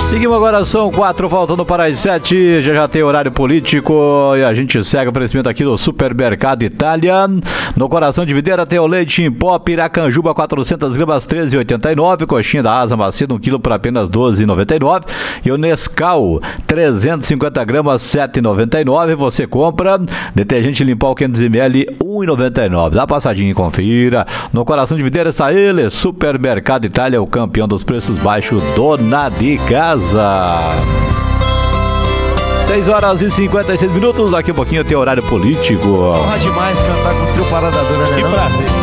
Seguimos agora, são 4, voltando para as 7, já tem horário político e a gente segue o oferecimento aqui do Supermercado Itália. No coração de Videira tem o leite em pó Piracanjuba, 400 gramas, 13,89, coxinha da asa macia, 1 quilo por apenas 12,99 e o Nescau, 350 gramas, 7,99, você compra. Detergente Limpol 500ml, 1,99, dá uma passadinha e confira. No coração de Videira está ele, Supermercado Itália, o campeão dos preços baixos, dona de casa. 6 horas e 56 minutos, daqui a pouquinho tem horário político. Honra demais cantar com o trio Parada Dura, né? Que prazer.